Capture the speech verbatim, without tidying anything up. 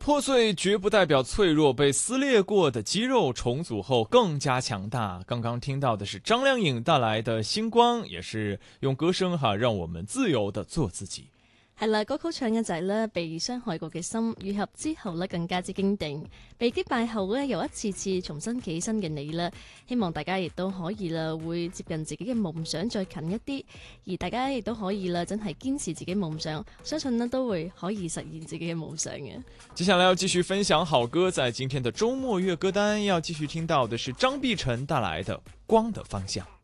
破碎绝不代表脆弱，被撕裂过的肌肉重组後更加強大。剛剛聽到的是張靓穎帶來的星光，也是用歌聲哈讓我們自由地做自己。 係啦，歌曲唱嘅就係咧被傷害過嘅心，愈合之後咧更加之堅定，被擊敗後咧又一次次重新企起身嘅你啦。希望大家亦都可以啦，會接近自己嘅夢想再近一啲，而大家亦都可以啦，真係堅持自己夢想，相信呢都會可以實現自己嘅夢想嘅。 接下來要繼續分享好歌，在今天的周末月歌單要繼續聽到的是張碧晨帶來的《光的方向》。